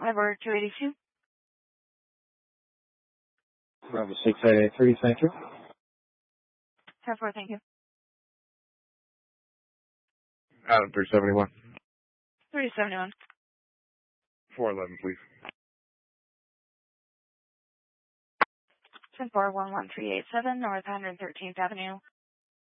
Number 282. Bravo 6883, thank you. 10-4, thank you. Adam 371. 371. 411, please. 10-4, 11387, North 113th Avenue.